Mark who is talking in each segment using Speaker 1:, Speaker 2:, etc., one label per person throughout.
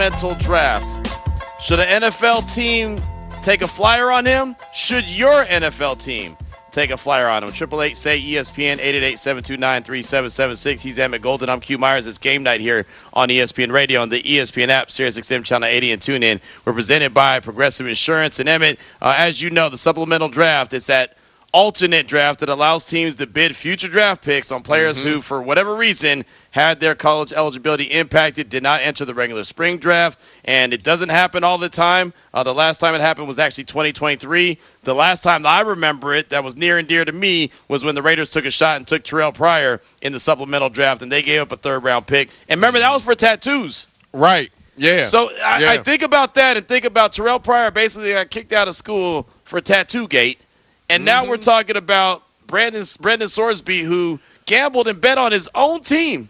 Speaker 1: Mental draft. Should an NFL team take a flyer on him? Should your NFL team take a flyer on him? 888-SAY-ESPN, 888-729-3776. He's Emmett Golden. I'm Q Myers. It's game night here on ESPN Radio and the ESPN app, SiriusXM Channel 80 and TuneIn. We're presented by Progressive Insurance. And Emmett, as you know, the supplemental draft is that alternate draft that allows teams to bid future draft picks on players who, for whatever reason, had their college eligibility impacted, did not enter the regular spring draft, and it doesn't happen all the time. The last time it happened was actually 2023. The last time I remember it that was near and dear to me was when the Raiders took a shot and took Terrell Pryor in the supplemental draft, and they gave up a third-round pick. And remember, that was for tattoos.
Speaker 2: Right, yeah.
Speaker 1: So I think about that and think about Terrell Pryor basically got kicked out of school for Tattoo-gate. And now we're talking about Brandon Sorsby, who gambled and bet on his own team,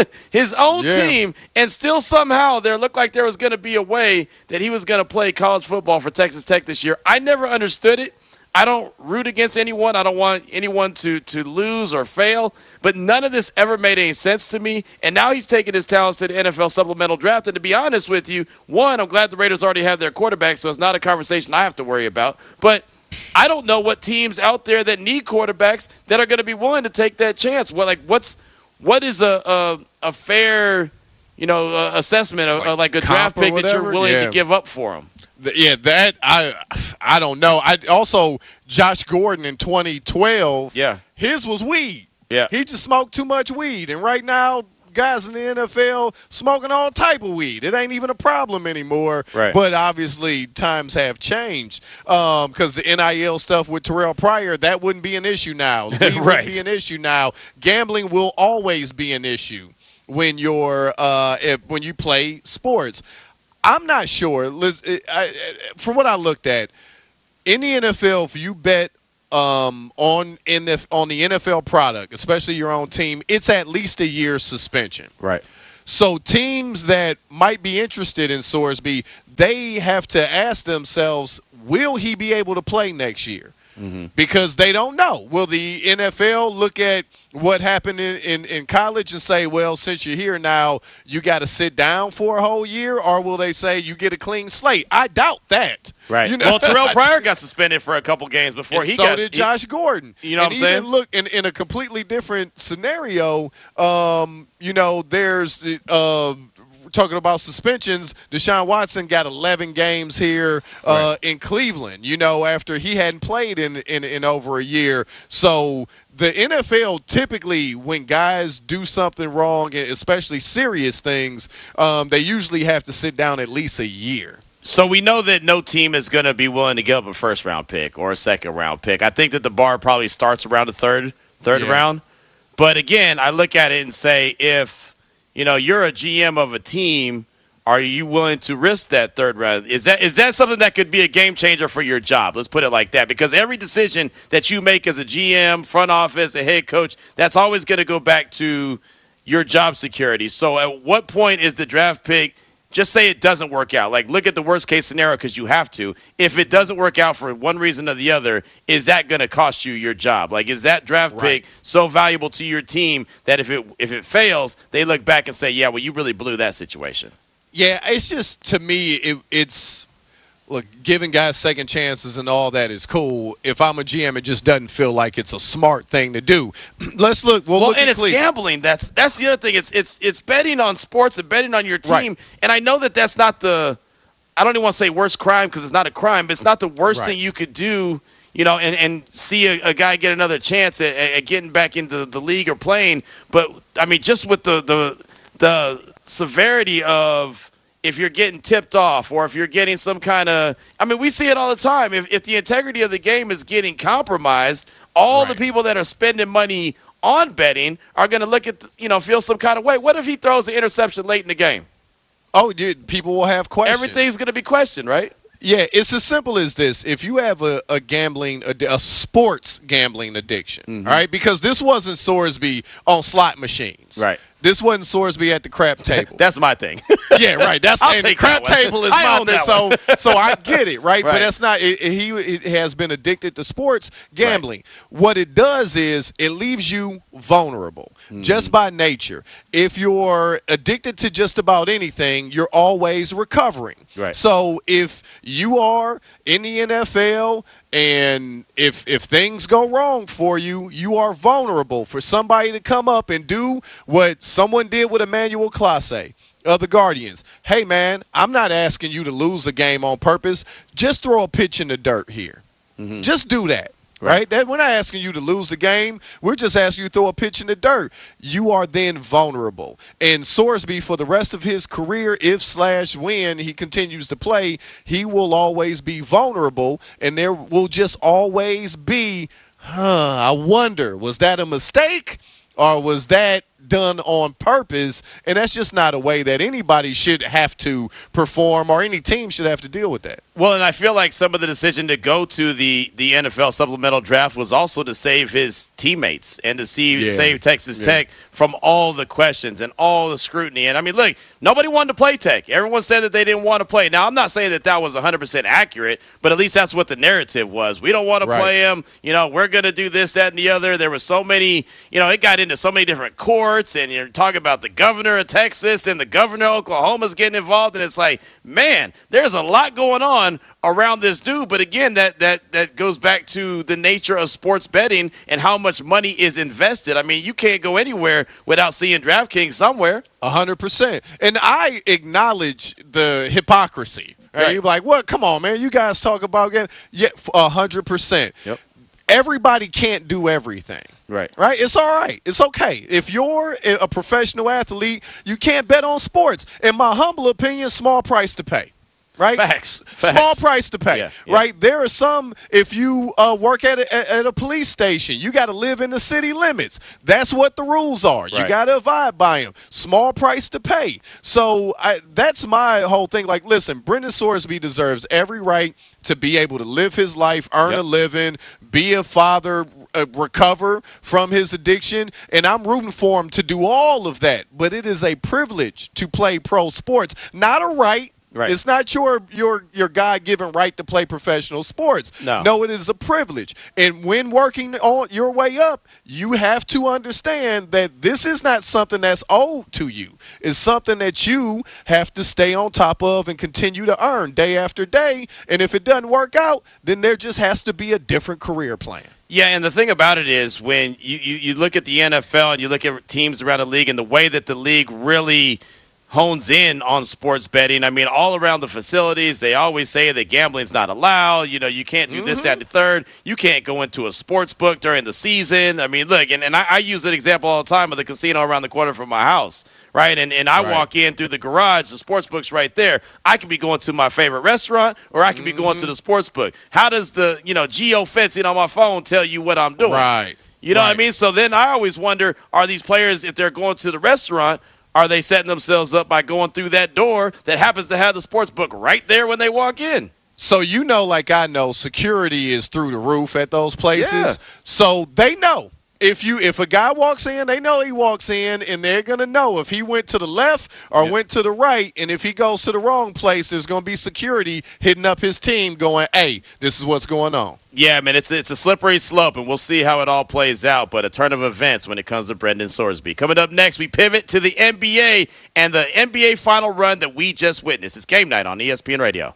Speaker 1: team, and still somehow there looked like there was going to be a way that he was going to play college football for Texas Tech this year. I never understood it. I don't root against anyone. I don't want anyone to lose or fail. But none of this ever made any sense to me. And now he's taking his talents to the NFL supplemental draft. And to be honest with you, one, I'm glad the Raiders already have their quarterback, so it's not a conversation I have to worry about. But I don't know what teams out there that need quarterbacks that are going to be willing to take that chance. What is a fair, assessment of like a draft pick that you're willing to give up for him?
Speaker 2: Yeah, that I don't know. Also Josh Gordon in 2012.
Speaker 1: Yeah,
Speaker 2: his was weed.
Speaker 1: Yeah,
Speaker 2: he just smoked too much weed, and right now guys in the NFL smoking all type of weed. It ain't even a problem anymore.
Speaker 1: Right.
Speaker 2: But obviously times have changed because the NIL stuff with Terrell Pryor, that wouldn't be an issue now. Weed wouldn't be an issue now. Gambling will always be an issue when you're when you play sports. I'm not sure. From what I looked at, in the NFL, if you bet on the NFL product, especially your own team, it's at least a year suspension.
Speaker 1: Right.
Speaker 2: So teams that might be interested in Sorsby, they have to ask themselves, will he be able to play next year? Because they don't know. Will the NFL look at what happened in college and say, well, since you're here now, you got to sit down for a whole year? Or will they say you get a clean slate? I doubt that.
Speaker 1: Right. Well, Terrell Pryor got suspended for a couple games before
Speaker 2: so did Josh Gordon.
Speaker 1: You know what I'm saying?
Speaker 2: Even look, in a completely different scenario, there's talking about suspensions, Deshaun Watson got 11 games here in Cleveland, after he hadn't played in over a year. So the NFL typically, when guys do something wrong, especially serious things, they usually have to sit down at least a year.
Speaker 1: So we know that no team is going to be willing to give up a first-round pick or a second-round pick. I think that the bar probably starts around the third round. But, again, I look at it and say if – you're a GM of a team. Are you willing to risk that third round? Is that something that could be a game changer for your job? Let's put it like that. Because every decision that you make as a GM, front office, a head coach, that's always going to go back to your job security. So at what point is the draft pick, just say it doesn't work out. Like, look at the worst case scenario because you have to. If it doesn't work out for one reason or the other, is that going to cost you your job? Like, is that draft pick so valuable to your team that if it fails, they look back and say, yeah, well, you really blew that situation?
Speaker 2: Yeah, it's just, to me, it's look, giving guys second chances and all that is cool. If I'm a GM, it just doesn't feel like it's a smart thing to do. Let's look. We'll look
Speaker 1: and
Speaker 2: at
Speaker 1: it's gambling. That's the other thing. It's betting on sports and betting on your team.
Speaker 2: Right.
Speaker 1: And I know that's not the – I don't even want to say worst crime because it's not a crime, but it's not the worst thing you could do, and see a guy get another chance at getting back into the league or playing. But, I mean, just with the severity of – if you're getting tipped off or if you're getting some kind of – I mean, we see it all the time. If the integrity of the game is getting compromised, all the people that are spending money on betting are going to look at, feel some kind of way. What if he throws an interception late in the game?
Speaker 2: Oh, dude, people will have questions.
Speaker 1: Everything's going to be questioned, right?
Speaker 2: Yeah, it's as simple as this. If you have a sports gambling addiction, all right, because this wasn't Sorsby on slot machines.
Speaker 1: Right.
Speaker 2: This wasn't Sorsby at the crap table.
Speaker 1: That's my thing.
Speaker 2: Yeah, right.
Speaker 1: The
Speaker 2: crap table is my thing. So I get it, right? But that's not. He has been addicted to sports gambling. Right. What it does is it leaves you vulnerable just by nature. If you're addicted to just about anything, you're always recovering.
Speaker 1: Right.
Speaker 2: So if you are in the NFL and if things go wrong for you, you are vulnerable for somebody to come up and do what someone did with Emmanuel Clase of the Guardians. Hey, man, I'm not asking you to lose a game on purpose. Just throw a pitch in the dirt here. Just do that. Right? We're not asking you to lose the game. We're just asking you to throw a pitch in the dirt. You are then vulnerable. And Sorsby, for the rest of his career, when he continues to play, he will always be vulnerable, and there will just always be, I wonder, was that a mistake or was that done on purpose? And that's just not a way that anybody should have to perform or any team should have to deal with that.
Speaker 1: Well, and I feel like some of the decision to go to the NFL supplemental draft was also to save his teammates and to save Texas Tech from all the questions and all the scrutiny. And, I mean, look, nobody wanted to play Tech. Everyone said that they didn't want to play. Now, I'm not saying that was 100% accurate, but at least that's what the narrative was. We don't want to play him. You know, we're going to do this, that, and the other. There were so many, you know, it got into so many different courts, and you're talking about the governor of Texas and the governor of Oklahoma's getting involved, and it's like, man, there's a lot going on around this dude. But again, that goes back to the nature of sports betting and how much money is invested. I mean, you can't go anywhere without seeing DraftKings somewhere.
Speaker 2: 100%. And I acknowledge the hypocrisy. Right? You're like, what? Come on, man. You guys talk about game. Yeah, 100%.
Speaker 1: Yep.
Speaker 2: Everybody can't do everything.
Speaker 1: Right.
Speaker 2: It's all right. It's okay. If you're a professional athlete, you can't bet on sports. In my humble opinion, small price to pay. Right?
Speaker 1: Facts.
Speaker 2: Small price to pay, right? There are some, if you work at a police station, you got to live in the city limits. That's what the rules are. Right. You got to abide by them. Small price to pay. So that's my whole thing. Like, listen, Brendan Sorsby deserves every right to be able to live his life, earn a living, be a father, recover from his addiction, and I'm rooting for him to do all of that. But it is a privilege to play pro sports, not a right. Right. It's not your God-given right to play professional sports. No, it is a privilege. And when working on your way up, you have to understand that this is not something that's owed to you. It's something that you have to stay on top of and continue to earn day after day. And if it doesn't work out, then there just has to be a different career plan.
Speaker 1: Yeah, and the thing about it is when you look at the NFL and you look at teams around the league and the way that the league really hones in on sports betting. I mean, all around the facilities, they always say that gambling's not allowed. You know, you can't do this, that, and the third. You can't go into a sports book during the season. I mean, look, and I use that example all the time of the casino around the corner from my house, right? And I walk in through the garage, the sports book's right there. I could be going to my favorite restaurant or I could be going to the sports book. How does the, geofencing on my phone tell you what I'm doing?
Speaker 2: Right.
Speaker 1: You know what I mean? So then I always wonder, are these players, if they're going to the restaurant, are they setting themselves up by going through that door that happens to have the sports book right there when they walk in?
Speaker 2: So like I know, security is through the roof at those places.
Speaker 1: Yeah.
Speaker 2: So they know. If a guy walks in, they know he walks in, and they're going to know if he went to the left or went to the right, and if he goes to the wrong place, there's going to be security hitting up his team going, hey, this is what's going on.
Speaker 1: Yeah, man, it's a slippery slope, and we'll see how it all plays out, but a turn of events when it comes to Brendan Sorsby. Coming up next, we pivot to the NBA and the NBA final run that we just witnessed. It's Game Night on ESPN Radio.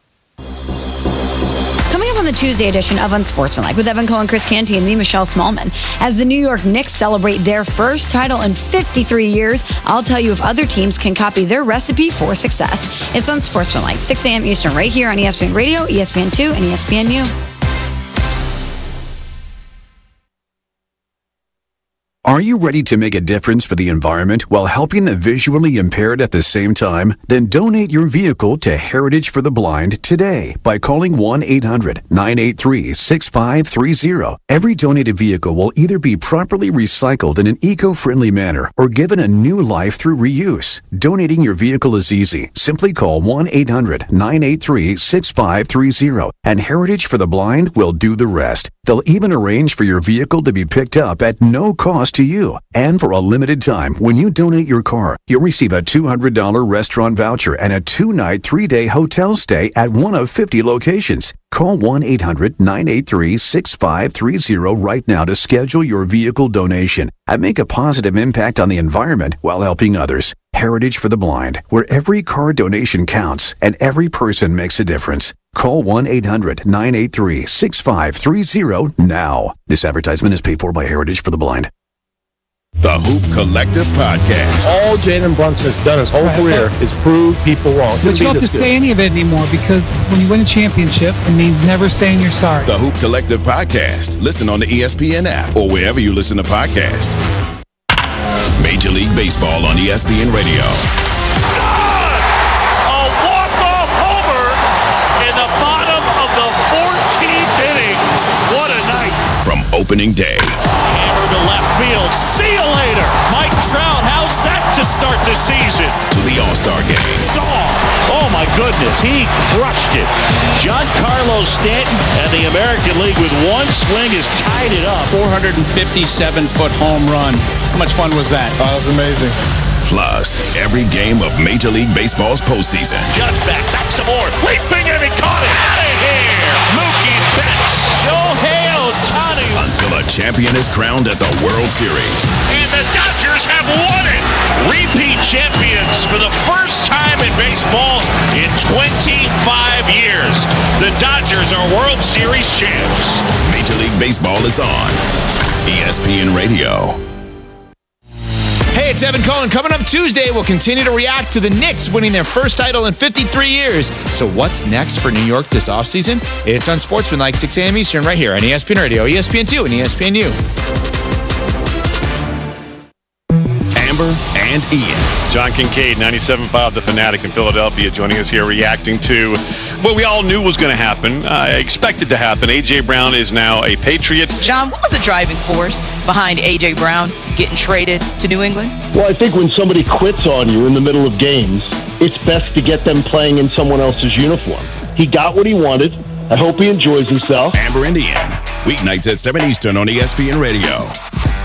Speaker 3: Coming up on the Tuesday edition of Unsportsmanlike with Evan Cohen, Chris Canty, and me, Michelle Smallman. As the New York Knicks celebrate their first title in 53 years, I'll tell you if other teams can copy their recipe for success. It's Unsportsmanlike, 6 a.m. Eastern, right here on ESPN Radio, ESPN2, and ESPNU.
Speaker 4: Are you ready to make a difference for the environment while helping the visually impaired at the same time? Then donate your vehicle to Heritage for the Blind today by calling 1-800-983-6530. Every donated vehicle will either be properly recycled in an eco-friendly manner or given a new life through reuse. Donating your vehicle is easy. Simply call 1-800-983-6530 and Heritage for the Blind will do the rest. They'll even arrange for your vehicle to be picked up at no cost to you. And for a limited time, when you donate your car, you'll receive a $200 restaurant voucher and a 2-night, 3-day hotel stay at one of 50 locations. Call 1-800-983-6530 right now to schedule your vehicle donation and make a positive impact on the environment while helping others. Heritage for the Blind, where every car donation counts and every person makes a difference. Call 1-800-983-6530 now. This advertisement is paid for by Heritage for the Blind.
Speaker 5: The Hoop Collective Podcast.
Speaker 6: All Jalen Brunson has done his whole career is prove people wrong.
Speaker 7: But you don't have to say any of it anymore, because when you win a championship, it means never saying you're sorry.
Speaker 5: The Hoop Collective Podcast. Listen on the ESPN app or wherever you listen to podcasts. Major League Baseball on ESPN Radio.
Speaker 8: A walk-off homer in the bottom of the 14th inning. What a night.
Speaker 5: From opening day.
Speaker 8: Hammer to left field. See you later. Mike Trout, how's that to start the season?
Speaker 5: To the All-Star Game.
Speaker 8: Oh my goodness, he crushed it. Giancarlo Stanton and the American League with one swing has tied it up.
Speaker 9: 457-foot home run. How much fun was that?
Speaker 6: That was amazing.
Speaker 5: Plus, every game of Major League Baseball's postseason.
Speaker 8: Judge back some more. Leaping and he caught it. Out of here. Mookie Betts. Shohei Ohtani.
Speaker 5: Until a champion is crowned at the World Series.
Speaker 8: And the Dodgers have won it. Repeat champions for the first time in baseball in 25 years. The Dodgers are World Series champs.
Speaker 5: Major League Baseball is on ESPN Radio.
Speaker 10: Hey, it's Evan Cohen. Coming up Tuesday, we'll continue to react to the Knicks winning their first title in 53 years. So what's next for New York this offseason? It's on Sportsmanlike, 6 a.m. Eastern, right here on ESPN Radio, ESPN2, and ESPNU.
Speaker 5: Amber and Ian.
Speaker 11: John Kincaid, 97.5 The Fanatic in Philadelphia, joining us here reacting to what we all knew was going to happen, expected to happen. A.J. Brown is now a Patriot.
Speaker 12: John, what was the driving force behind A.J. Brown getting traded to New England?
Speaker 13: Well, I think when somebody quits on you in the middle of games, it's best to get them playing in someone else's uniform. He got what he wanted. I hope he enjoys himself.
Speaker 5: Amber and Ian, weeknights at 7 Eastern on ESPN Radio.